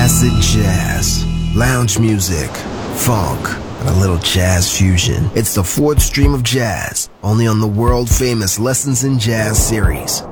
Acid jazz, lounge music, funk, and a little jazz fusion. It's the fourth stream of jazz, only on the world-famous Lessons in Jazz series.